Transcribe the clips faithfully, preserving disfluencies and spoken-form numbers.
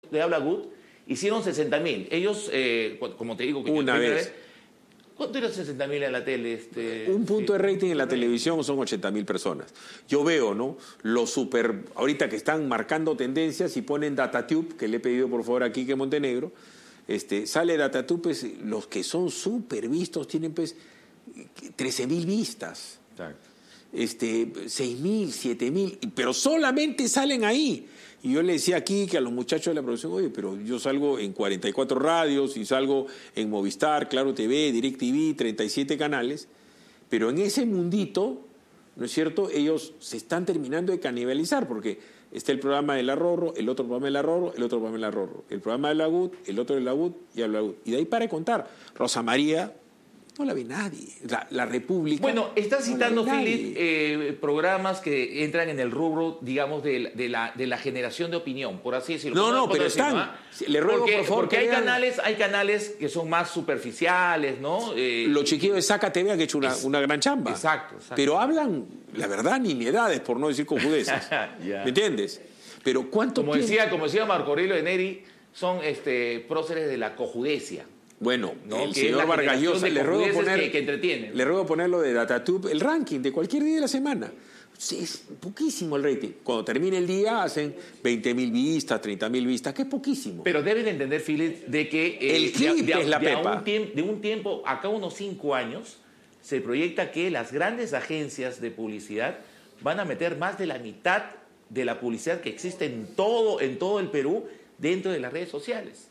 de Habla Good, hicieron sesenta mil. Ellos, eh, como te digo... Que Una vez. vez. ¿Cuánto era sesenta mil en la tele? Este, un punto sí. de rating en la televisión son ochenta mil personas. Yo veo, ¿no? Los super... Ahorita que están marcando tendencias y ponen Datatube, que le he pedido por favor a Quique Montenegro, este, sale Datatube, pues, los que son súper vistos tienen pues trece mil vistas. Exacto. Este, seis mil, siete mil, pero solamente salen ahí. Y yo le decía aquí que a los muchachos de la producción, oye, pero yo salgo en cuarenta y cuatro radios y salgo en Movistar, Claro T V, DirecTV, treinta y siete canales, pero en ese mundito, ¿no es cierto?, ellos se están terminando de canibalizar, porque está el programa de La Rorro, el otro programa de La Rorro, el otro programa de La Rorro, el programa de La Good, el otro de La Good y el La Good. Y de ahí para de contar. Rosa María... no la ve nadie. La, la República... Bueno, estás citando, no Philip, eh, programas que entran en el rubro, digamos, de, la, de, la, de la generación de opinión, por así decirlo. No, no, ¿Puedo pero decirlo, están. ¿ah? Le ruego, porque, por favor, porque que hay vean. canales, hay canales que son más superficiales, ¿no? Eh, Los chiquillos de Saca T V han hecho una, es, una gran chamba. Exacto, exacto. Pero hablan, la verdad, nimiedades, por no decir cojudeces. Yeah. ¿Me entiendes? Pero ¿cuánto como tiempo? decía, como decía Marco Aurelio de Neri, son este, próceres de la cojudecia. Bueno, ¿no? el Que señor Vargas Llosa, le ruego poner, que, que entretienen. le ruego ponerlo de Datatube, el ranking de cualquier día de la semana. Es poquísimo el rating. Cuando termine el día hacen veinte mil vistas, treinta mil vistas, que es poquísimo. Pero deben entender, Philip, de que eh, el clip de, de, es la de pepa. Un tiemp, de un tiempo, acá unos cinco años, se proyecta que las grandes agencias de publicidad van a meter más de la mitad de la publicidad que existe en todo, en todo el Perú dentro de las redes sociales.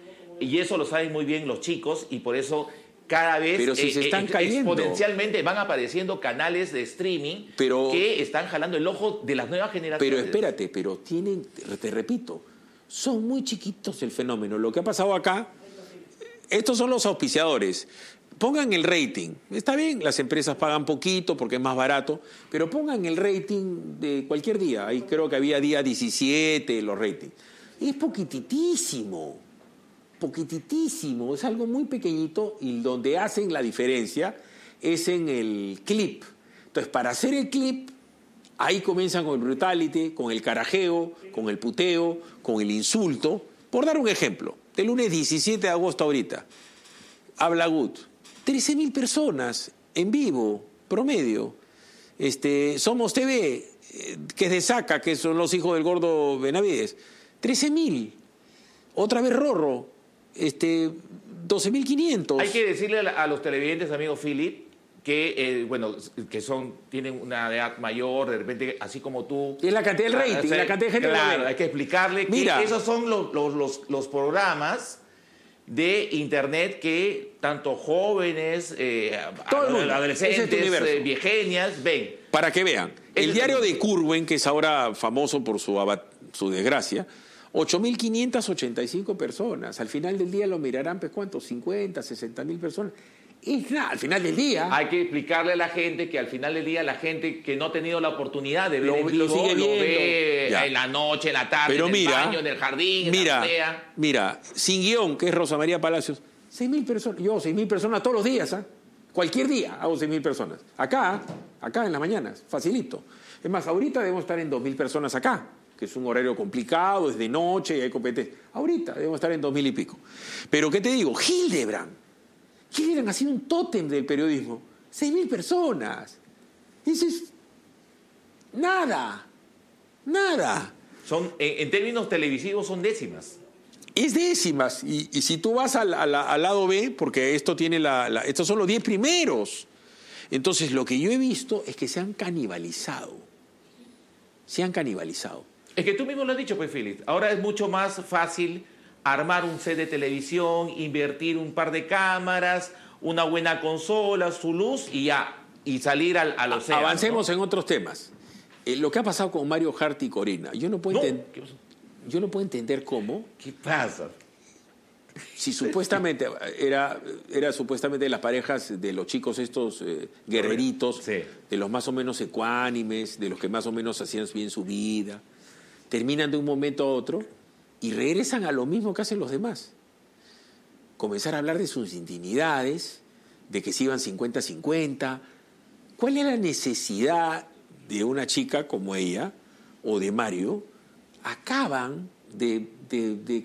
Y eso lo saben muy bien los chicos y por eso cada vez pero si eh, se están eh, cayendo. exponencialmente van apareciendo canales de streaming pero, que están jalando el ojo de las nuevas generaciones. Pero espérate, pero tienen, te repito, son muy chiquitos el fenómeno. Lo que ha pasado acá, estos son los auspiciadores. Pongan el rating. Está bien, las empresas pagan poquito porque es más barato, pero pongan el rating de cualquier día. Ahí creo que había día diecisiete los ratings. Es poquititísimo. Poquititísimo, es algo muy pequeñito y donde hacen la diferencia es en el clip. Entonces, para hacer el clip, ahí comienzan con el brutality, con el carajeo, con el puteo, con el insulto. Por dar un ejemplo, del lunes diecisiete de agosto ahorita, Habla Good, trece mil personas en vivo, promedio. Este, Somos T V, que es de Saca, que son los hijos del gordo Benavides, trece mil. Otra vez Rorro, este, doce mil quinientos. Hay que decirle a, a los televidentes, amigo Philip, que, eh, bueno, que son, tienen una edad mayor, de repente, así como tú. Es la cantidad del rating, o sea, la cantidad de gente. Claro, hay que explicarle Mira, que esos son los, los, los, los programas de internet que tanto jóvenes, eh, adolescentes, eh, viegenias, ven. Para que vean, el es diario el... de Curwen, que es ahora famoso por su, su desgracia, ocho mil quinientas ochenta y cinco personas. Al final del día lo mirarán, pues, ¿cuántos? cincuenta, sesenta mil personas. Es nada, al final del día. Hay que explicarle a la gente que al final del día la gente que no ha tenido la oportunidad de ver lo, en vivo, lo sigue viendo. Lo ve ya. en la noche, en la tarde, Pero en mira, el baño, en el jardín, mira, en la azotea. Mira, Sin Guión, que es Rosa María Palacios, seis mil personas. Yo, seis mil personas todos los días, ¿ah? ¿eh? Cualquier día hago seis mil personas. Acá, acá en las mañanas, facilito. Es más, ahorita debemos estar en dos mil personas acá, que es un horario complicado, es de noche y hay competencia. Ahorita debemos estar en dos mil y pico. Pero, ¿qué te digo? Hildebrand. Hildebrand ha sido un tótem del periodismo. Seis mil personas. Dices, nada, nada. Son, en, en términos televisivos son décimas. Es décimas. Y, y si tú vas al, al, al lado B, porque esto tiene la, la, estos son los diez primeros. Entonces, lo que yo he visto es que se han canibalizado. Se han canibalizado. Es que tú mismo lo has dicho, pues, Philip. Ahora es mucho más fácil armar un set de televisión, invertir un par de cámaras, una buena consola, su luz y ya, y salir al, al océano. Avancemos, ¿no?, en otros temas. Eh, lo que ha pasado con Mario Hart y Corina, yo no puedo, no. enten yo no puedo entender cómo. ¿Qué pasa? Si supuestamente era, era supuestamente las parejas de los chicos estos eh, guerreritos, sí, de los más o menos ecuánimes, de los que más o menos hacían bien su vida, terminan de un momento a otro y regresan a lo mismo que hacen los demás. Comenzar a hablar de sus intimidades, de que se iban cincuenta cincuenta. ¿Cuál es la necesidad de una chica como ella o de Mario? Acaban de, de, de